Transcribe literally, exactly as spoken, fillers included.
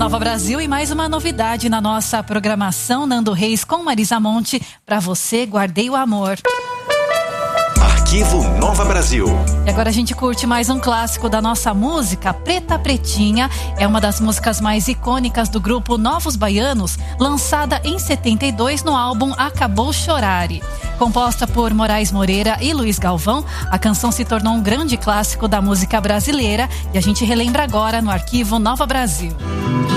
Nova Brasil e mais uma novidade na nossa programação. Nando Reis com Marisa Monte. Pra você, guardei o amor. Arquivo Nova Brasil. E agora a gente curte mais um clássico da nossa música. Preta Pretinha é uma das músicas mais icônicas do grupo Novos Baianos, lançada em setenta e dois no álbum Acabou Chorare. Composta por Moraes Moreira e Luiz Galvão, a canção se tornou um grande clássico da música brasileira e a gente relembra agora no Arquivo Nova Brasil.